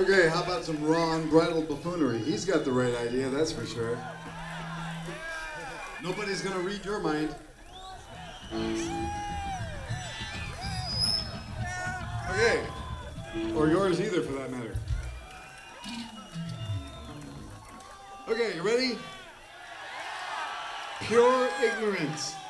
Okay, how about some raw, unbridled buffoonery? He's got the right idea, that's for sure. Nobody's gonna read your mind. Okay. Or yours either, for that matter. Okay, you ready? Pure ignorance.